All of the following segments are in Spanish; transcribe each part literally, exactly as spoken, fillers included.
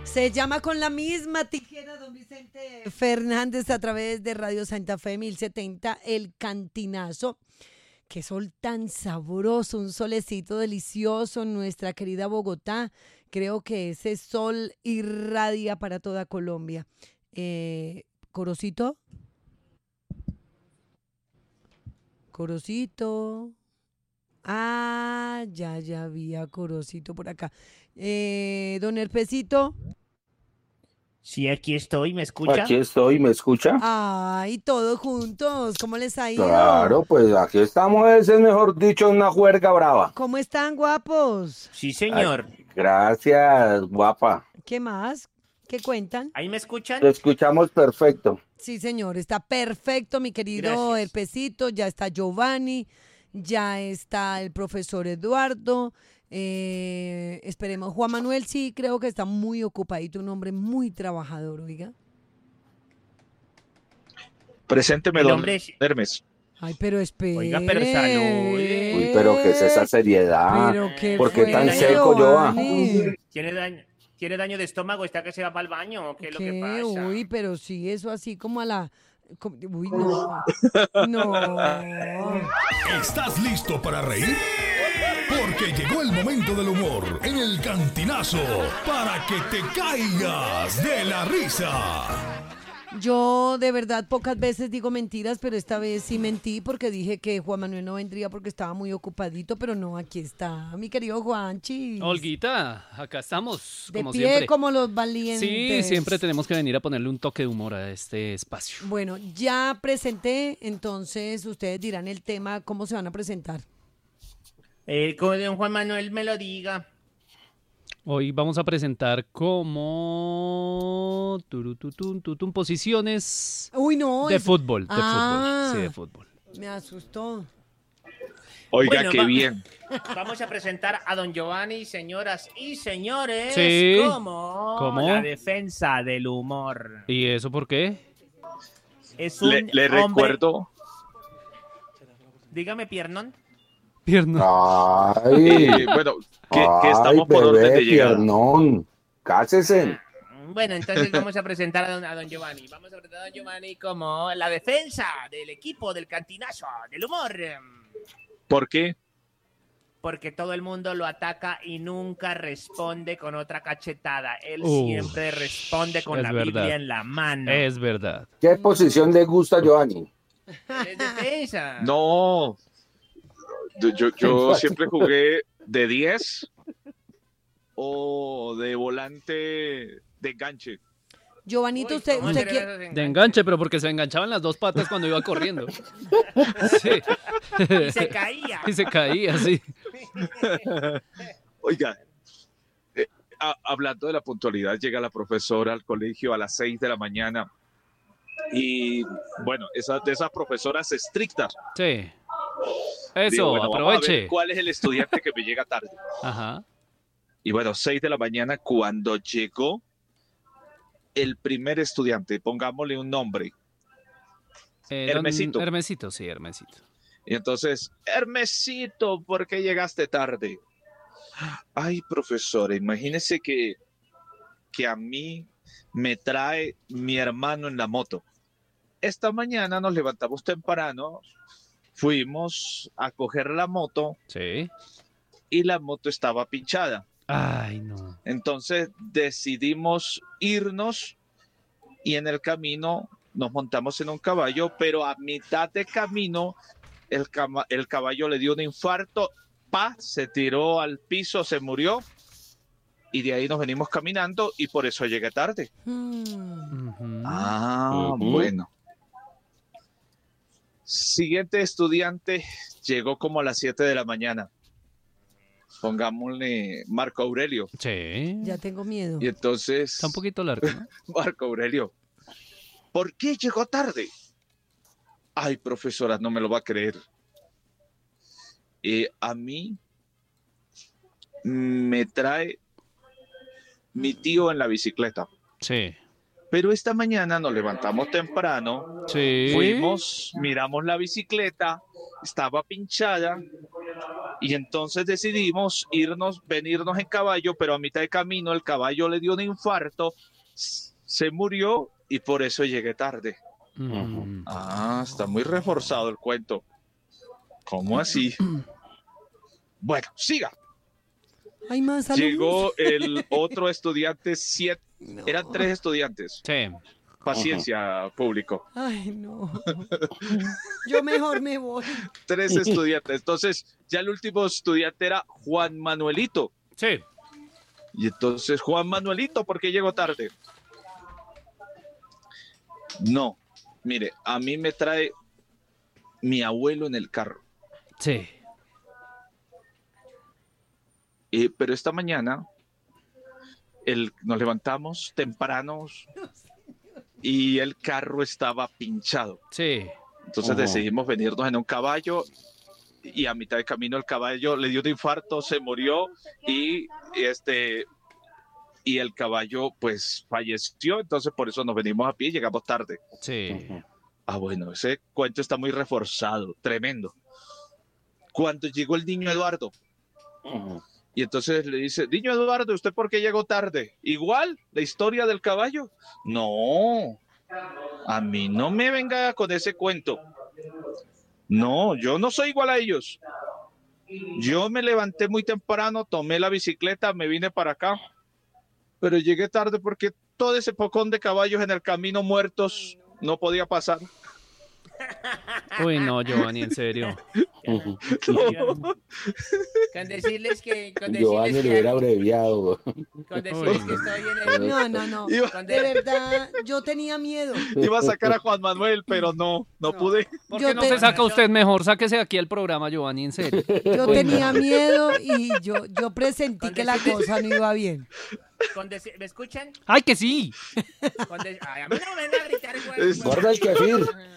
Se llama Con la misma tijera, don Vicente Fernández, a través de Radio Santa Fe mil setenta, El Cantinazo. Qué sol tan sabroso, un solecito delicioso en nuestra querida Bogotá. Creo que ese sol irradia para toda Colombia. Eh, ¿Corocito? Corocito. Ah, ya, ya había Corocito por acá. Eh, don Herpecito. Sí, aquí estoy, ¿me escucha? Aquí estoy, ¿me escucha? Ay, todos juntos, ¿cómo les ha ido? Claro, pues aquí estamos, ese es mejor dicho, una juerga brava. ¿Cómo están, guapos? Sí, señor. Ay, gracias, guapa. ¿Qué más? ¿Qué cuentan? ¿Ahí me escuchan? Te escuchamos perfecto. Sí, señor, está perfecto, mi querido Gracias. Herpecito, ya está Giovanni, ya está el profesor Eduardo, eh, esperemos, Juan Manuel sí creo que está muy ocupadito, un hombre muy trabajador, oiga. Presénteme, El don hombre es- Hermes. Ay, pero espere. Oiga, pero salude. Uy, pero ¿qué es esa seriedad? Pero qué ¿Por qué fue, tan seco, Giovanni? Joa? ¿Tiene daño, ¿Tiene daño de estómago? ¿Está que se va para el baño? ¿Qué es lo que ¿Qué? pasa? Uy, pero sí, eso así como a la... como- Uy, no. No. ¿Estás listo para reír? Porque llegó el momento del humor en El Cantinazo para que te caigas de la risa. Yo de verdad pocas veces digo mentiras, pero esta vez sí mentí porque dije que Juan Manuel no vendría porque estaba muy ocupadito, pero no, aquí está mi querido Juanchi. Olguita, acá estamos, De como pie siempre. como los valientes. Sí, siempre tenemos que venir a ponerle un toque de humor a este espacio. Bueno, ya presenté, entonces ustedes dirán el tema, ¿cómo se van a presentar? Eh, como don Juan Manuel me lo diga. Hoy vamos a presentar como turututun, tutun, posiciones Uy, no. de es- fútbol, de Ah. fútbol, sí, de fútbol. Me asustó. Oiga, Bueno, qué va- bien. Vamos a presentar a don Giovanni, señoras y señores, Sí. como ¿Cómo? la defensa del humor. ¿Y eso por qué? Es un Le, le hombre... recuerdo. Dígame, piernón. Pierna. Ay, eh, bueno, que, que ay, estamos por orden bebé, de llegada. piernón. Cácese. Bueno, entonces vamos a presentar a don, a don Giovanni. Vamos a presentar a don Giovanni como la defensa del equipo del Cantinazo, del humor. ¿Por qué? Porque todo el mundo lo ataca y nunca responde con otra cachetada. Él Uf, siempre responde con es la verdad. Biblia en la mano. Es verdad. ¿Qué posición le gusta, Giovanni? Él es defensa. No. Yo, yo, yo siempre jugué de diez o de volante de enganche. Giovanito, Uy, usted, ¿cómo usted será quiere... eso De enganche, pero porque se enganchaban las dos patas cuando iba corriendo. Sí. Y se caía. Y se caía, sí. Oiga, eh, a- hablando de la puntualidad, llega la profesora al colegio a las seis de la mañana y, bueno, esas de esas profesoras estrictas. Sí. Eso, Digo, bueno, vamos a ver aproveche. ¿cuál es el estudiante que me llega tarde? Ajá. Y bueno, seis de la mañana cuando llegó el primer estudiante, pongámosle un nombre. Eh, don- Hermesito. Hermesito, sí, Hermesito. Y entonces, Hermesito, ¿por qué llegaste tarde? Ay, profesora, imagínese que, que a mí me trae mi hermano en la moto. Esta mañana nos levantamos temprano, fuimos a coger la moto Sí. y la moto estaba pinchada. Ay, no. Entonces decidimos irnos y en el camino nos montamos en un caballo, pero a mitad de camino el, cama- el caballo le dio un infarto, pa, se tiró al piso, se murió y de ahí nos venimos caminando y por eso llegué tarde. Hmm. Ujú. Ah, Ujú. bueno. Siguiente estudiante llegó como a las siete de la mañana. Pongámosle Marco Aurelio. Sí. Ya tengo miedo. Y entonces, Está un poquito largo, ¿no? Marco Aurelio, ¿por qué llegó tarde? Ay, profesora, no me lo va a creer. Eh, a mí me trae mi tío en la bicicleta. Sí. Pero esta mañana nos levantamos temprano, Sí. fuimos, miramos la bicicleta, estaba pinchada Y entonces decidimos irnos, venirnos en caballo, pero a mitad de camino el caballo le dio un infarto, se murió y por eso llegué tarde. Mm. Ah, está muy reforzado el cuento. ¿Cómo así? Bueno, siga. Hay más alumnos. Llegó el otro estudiante, siete, No. eran tres estudiantes. Sí. Paciencia, público. Ay, no. Yo mejor me voy. Tres estudiantes. Entonces, ya el último estudiante era Juan Manuelito. Sí. Y entonces, Juan Manuelito, ¿por qué llegó tarde? No, mire, a mí me trae mi abuelo en el carro. Sí. Eh, pero esta mañana el, nos levantamos tempranos y el carro estaba pinchado. Sí. Entonces Ujú. decidimos venirnos en un caballo y a mitad de camino el caballo le dio un infarto, se murió y este y el caballo pues falleció. Entonces por eso nos venimos a pie y llegamos tarde. Sí. Ujú. Ah, bueno, ese cuento está muy reforzado, tremendo. Cuando llegó el niño Eduardo, Ujú. y entonces le dice, niño Eduardo, ¿usted por qué llegó tarde? ¿Igual la historia del caballo? No, a mí no me venga con ese cuento. No, yo no soy igual a ellos. Yo me levanté muy temprano, tomé la bicicleta, me vine para acá, pero llegué tarde porque todo ese pocón de caballos en el camino muertos no podía pasar. Uy, no, Giovanni, en serio. Ujú. Con decirles que. Con Giovanni decirles lo que, hubiera abreviado. con decirles Uy. que estoy en el. No, no, no. Iba, con De de- verdad, yo tenía miedo. iba a sacar a Juan Manuel, pero no, no, No. pude. ¿Por Yo qué no te- se saca usted mejor? Sáquese aquí el programa, Giovanni, en serio. Yo Uy, tenía no. miedo y yo, yo presentí Con que la decirle- cosa no iba bien. con deci- ¿Me escuchan? ¡Ay, que sí! Con de- Ay, a mí no me vengan a gritar, güey. Es- Guarda el kefir.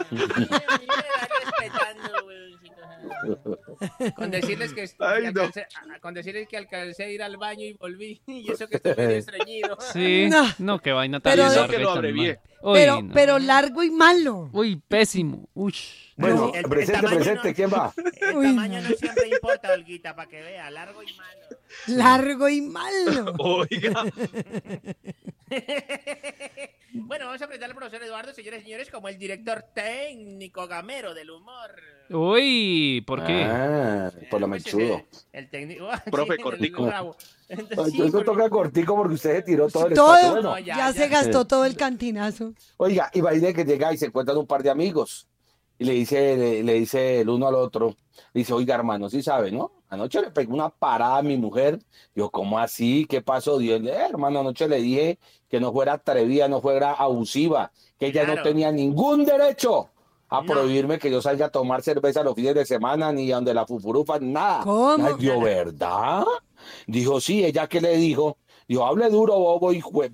Respetando, güey. Con decirles que Ay, que no. alcancé, a- con decirles que alcancé a ir al baño y volví y eso que estoy medio estreñido. Sí. No. No, qué vaina tan Pero- larga Eso que y lo tan abrevié. mal. Uy, Pero, no. pero largo y malo. Uy, pésimo. Uy. Bueno, el- el presente, tamaño presente, no- ¿quién va? El Uy, tamaño no. no. siempre importa, Olguita, para que vea, largo y malo. Largo y malo. Oiga, Bueno, vamos a presentar al profesor Eduardo, señores y señores, como el director técnico gamero del humor. Uy, ¿por qué? Ah, por lo Pues ese, mechudo. El técnico. Profe, el- el cortico. bravo. Entonces, Ay, sí, Eso porque- toca cortico porque usted se tiró todo el Todo. espacio. Bueno, No, Ya, ya, se ya. gastó todo el cantinazo. oiga, imagine que llega y se encuentran un par de amigos y le dice, le, le dice el uno al otro, dice, oiga, hermano, sí sabe, ¿no? Anoche le pegó una parada a mi mujer. Yo, ¿cómo así? ¿Qué pasó? Dios, eh, hermano, anoche le dije que no fuera atrevida, no fuera abusiva, que ella no Claro. tenía ningún derecho a No. prohibirme que yo salga a tomar cerveza los fines de semana, ni a donde la fufurufa, nada. ¿Cómo? Ay, Dios, ¿verdad? Dijo, sí, ella que le dijo, dijo, hable duro, bobo y juego.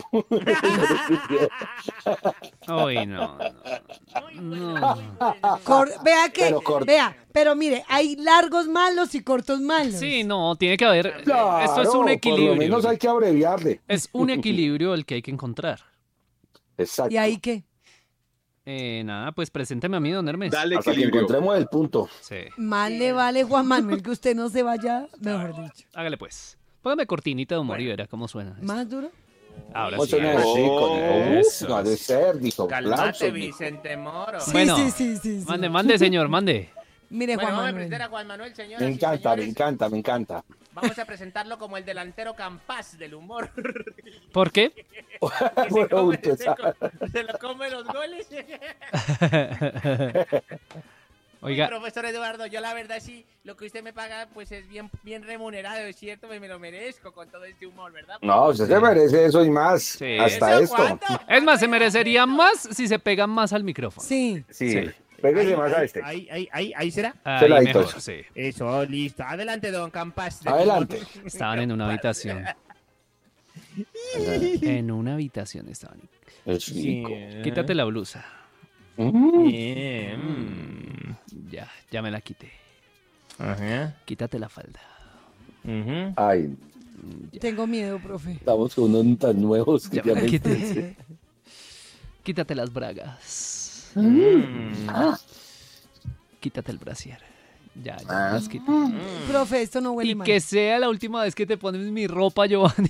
Uy, no, no. Muy bueno, No. muy bueno. Cor- vea que, Pero cor- vea, pero mire, hay largos malos y cortos malos. Sí, no, tiene que haber. Claro, Esto es un Por lo equilibrio. menos hay que abreviarle. Es un equilibrio el que hay que encontrar. Exacto. ¿Y ahí qué? Eh, nada, pues presénteme a mí, don Hermes. dale Hasta que equilibrio. encontremos el punto. Sí, Más le vale, Juan Manuel, que usted no se vaya, mejor dicho. hágale pues. Póngame cortinita de humor y verá cómo suena. esto. ¿Más duro? Ahora ¿Cómo sí. suena ahora sí. así? Con- Eso, Uf, no ha de sí. ser, dijo. Calmate, Aplausos, dijo. Vicente Moro. Sí, Bueno, sí, sí, sí, sí. Mande, mande, señor, mande. Mire, Bueno, Juan vamos a Manuel. presentar a Juan Manuel, señoras Me y encanta, me señores. encanta, me encanta. Vamos a presentarlo como el delantero Campas del humor. ¿Por qué? Que se, Bueno, come, usted se, sabe. co- se lo come los goles. Oiga, Profesor Eduardo, yo la verdad sí, lo que usted me paga pues es bien, bien remunerado, es cierto, me, me lo merezco con todo este humor, ¿verdad? No, usted se merece eso y más. Sí. Hasta ¿Eso esto. cuánto? es más, se merecería más si se pegan más al micrófono. Sí. Sí. Sí. Pégese Ahí, más a ahí, este. Ahí, ahí, ahí, ahí será. Ahí Celadito. mejor, sí. Eso, listo. Adelante, don Campas. del Adelante. humor. Estaban en una habitación. En una habitación estaban. Es rico. Quítate la blusa. Mm. Mm, ya, ya me la quité. Ajá. Quítate la falda. Ujú. Ay, Tengo miedo, profe. estamos con unos tan nuevos que Ya ya me la me- quité. Quítate las bragas. Mm. Ah, Quítate el brasier. Ya, ya, Ah. desquite. Profe, esto no huele Y mal. que sea la última vez que te pones mi ropa, Giovanni.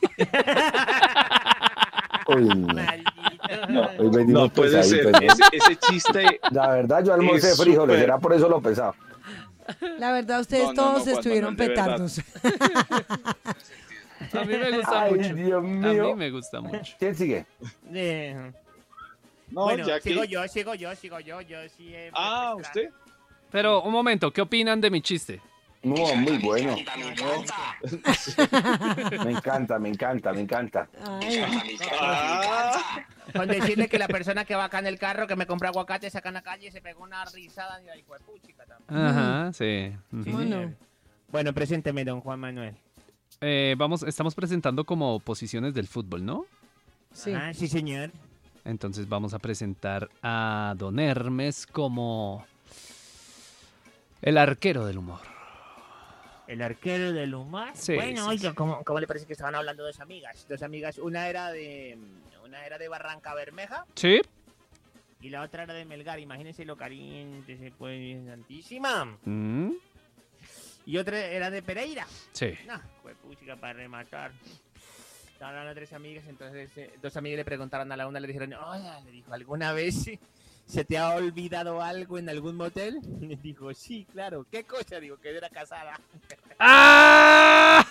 Uy, no. Maldito. Hoy venimos No puede ser. pesaditos, ¿no? Ese, ese chiste. La verdad, yo almorcé Es frijoles, súper- era por eso lo pesado. La verdad, ustedes No, no, todos no, Juan estuvieron Manuel, de verdad. petardos. A mí me gusta Ay, mucho. Dios A mí mío. me gusta mucho. ¿Quién sigue? Eh, No, bueno, ya que. sigo yo, sigo yo, sigo yo, yo sí he- Ah, pues, usted. Pero, un momento, ¿qué opinan de mi chiste? No, muy bueno. Me encanta, me encanta, me encanta. Ay, Ah, Con decirle que la persona que va acá en el carro, que me compró aguacate, saca en la calle, se pegó una risada y ahí fue puchica también. Ajá, sí. Ujú. bueno. Bueno, presénteme, don Juan Manuel. Eh, vamos, estamos presentando como posiciones del fútbol, ¿no? Sí. Ah, sí, señor. Entonces vamos a presentar a Don Hermes como el arquero del humor. El arquero del humor. Sí, Bueno, sí, oiga, sí. ¿cómo, cómo le parece que estaban hablando dos amigas? Dos amigas, una era de una era de Barranca Bermeja ¿Sí? y la otra era de Melgar. Imagínense lo caliente, se puede santísima. Mm, Y otra era de Pereira. sí. No, fue puchica para rematar. Estaban hablando tres amigas, entonces eh, dos amigas le preguntaron a la una, le dijeron, oye, le dijo, ¿alguna vez se te ha olvidado algo en algún motel? Y le dijo, sí, claro. ¿Qué cosa? Digo, que era casada. ¡Ah!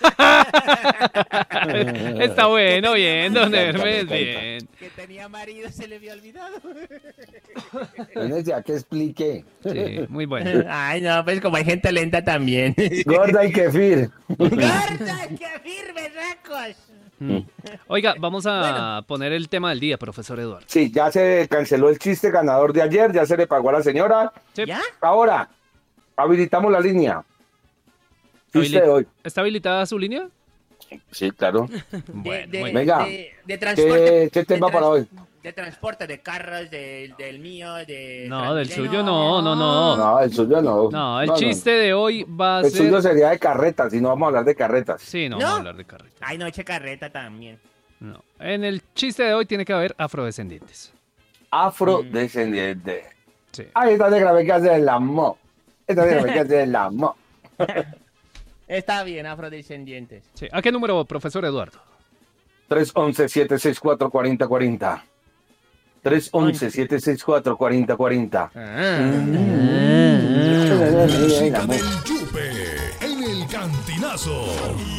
Está bueno, bien, Don Me encanta, me Hermes, encanta. bien. Que tenía marido, se le había olvidado. Tienes ya que explique. Sí, muy bueno. Ay, no, pues como hay gente lenta también. Gorda y kefir. ¡Gorda, que firme, racos! Mm. Oiga, vamos a poner el tema del día, profesor Eduardo. Sí, ya se canceló el chiste ganador de ayer, ya se le pagó a la señora. Sí. ¿Ya? Ahora, habilitamos la línea. Chiste Habili- de hoy. ¿Está habilitada su línea? Sí, claro. Bueno, de, de, muy bien. Venga. de, de transporte. ¿Qué, qué de tema trans- para hoy? De transporte, de carros, del, del mío, de... No, del Transmilenio. suyo no, no, no. No, el suyo no. No, el chiste de hoy va a El ser... suyo sería de carretas, y no vamos a hablar de carretas. Sí, no, ¿No? vamos a hablar de carreta. Ay, no, eche carreta también. No. En el chiste de hoy tiene que haber afrodescendientes. Afrodescendiente. Sí. Ay, esta negra me que hacer el amor. Esta negra me que hacer el amor. Está bien, afrodescendientes. Sí. ¿A qué número, profesor Eduardo? tres once, siete seis cuatro, cuarenta cuarenta. tres once, siete seis cuatro, cuarenta cuarenta. Ah. Música del Yupe en el Cantinazo.